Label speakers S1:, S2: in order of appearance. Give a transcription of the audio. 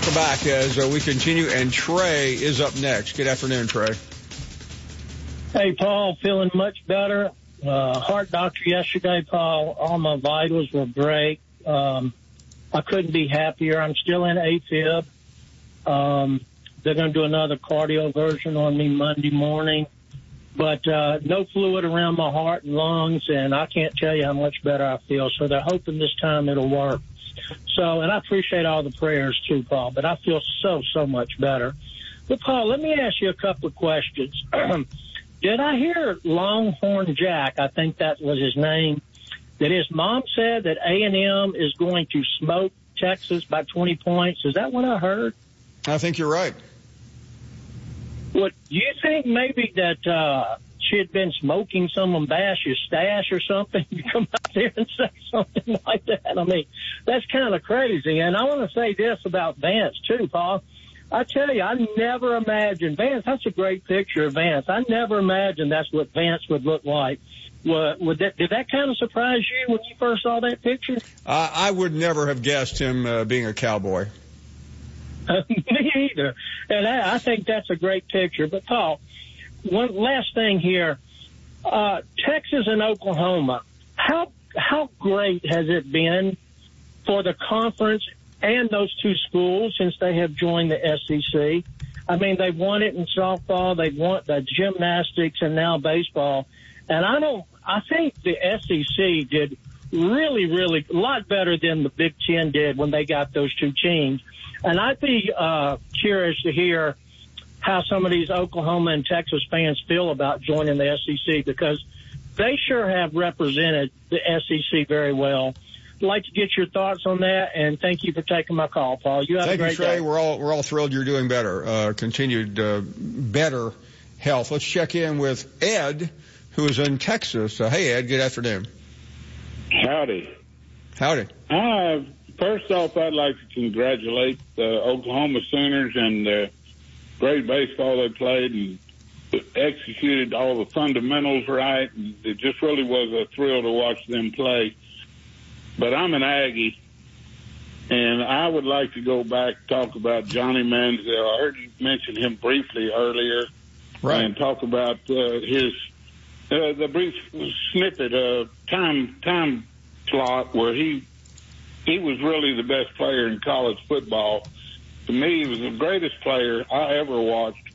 S1: Welcome back as we continue, and Trey is up next. Good afternoon, Trey.
S2: Hey, Paul, feeling much better. Heart doctor yesterday, Paul. All my vitals were great. I couldn't be happier. I'm still in AFib. They're going to do another cardio version on me Monday morning. But no fluid around my heart and lungs, and I can't tell you how much better I feel. So they're hoping this time it'll work. So, and I appreciate all the prayers too, Paul, but I feel so much better. But, Paul, let me ask you a couple of questions. Did I hear Longhorn Jack, I think that was his name, that his mom said that A&M is going to smoke Texas by 20 points? Is that what I heard?
S1: I think you're right.
S2: What, do you think maybe that she had been smoking some of Bash's stash or something? You come out there and say something like that. I mean, that's kind of crazy. And I want to say this about Vance, too, Paul. I tell you, I never imagined Vance. That's a great picture of Vance. I never imagined that's what Vance would look like. Did that kind of surprise you when you first saw that picture?
S1: I would never have guessed him being a Cowboy.
S2: Me either. And I think that's a great picture. But, Paul, one last thing here. Texas and Oklahoma, how great has it been for the conference and those two schools since they have joined the SEC? I mean, they've won it in softball, they've won the gymnastics, and now baseball. And I think the SEC did really a lot better than the Big Ten did when they got those two teams. And I'd be curious to hear how some of these Oklahoma and Texas fans feel about joining the SEC, because they sure have represented the SEC very well. I'd like to get your thoughts on that, and thank you for taking my call, Paul. You have a great day.
S1: Thank you, Trey. We're all thrilled you're doing better, continued better health. Let's check in with Ed, who is in Texas. Hey, Ed, good afternoon.
S3: Howdy. First off, I'd like to congratulate the Oklahoma Sooners and the great baseball they played and executed all the fundamentals right. It just really was a thrill to watch them play. But I'm an Aggie, and I would like to go back and talk about Johnny Manziel. I heard you mention him briefly earlier,
S1: right,
S3: and talk about his the brief snippet of time slot where he was really the best player in college football. To me, he was the greatest player I ever watched